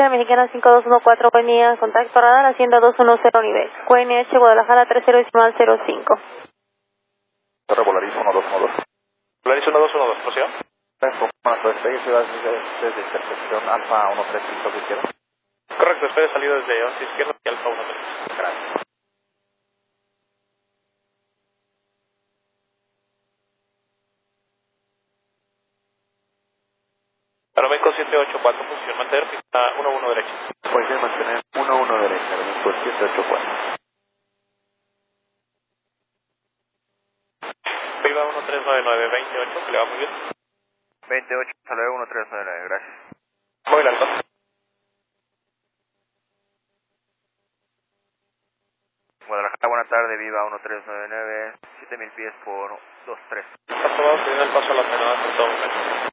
Mexicana 5214, buen día, contacto radar, Hacienda 210 nivel, QNH Guadalajara 30.05. Torre Volaris 1212. Volaris 1212, ¿procedo? Desde intersección Alfa 135 que quiero. Correcto, espere salida desde 11 izquierda y Alfa 13. Gracias. Aeroméxico 784, posición mantener pista 11 derecha. Puede mantener 11 derecha, Aeroméxico 784. Viva 1399, 28, que le va muy bien. 28, salve 1399, gracias. Muy alto. Guadalajara, buena tarde, Viva 1399, 7000 pies por 23. Aprobado, primer paso a la frenada en todo momento.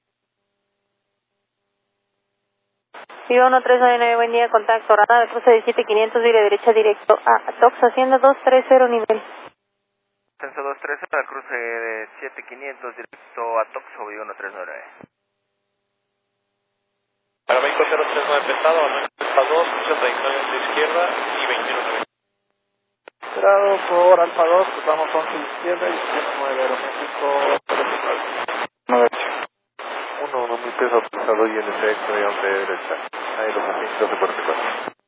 Viva 1399, buen día, contacto radar, cruce de 7500, vire derecha directo a Atox, Hacienda 230 nivel. Censo 230, al cruce de 7500, directo a Toxo, Viva 1399. Aeroméxico 039 pesado, Alfa 2, cruce trayectoria de izquierda y 21 Esperado por Alfa 2, cruzamos 11 izquierda y 9 Aeroméxico 9. 1, muy peso pesado y NC, 11 derecha. Ahí los 1244.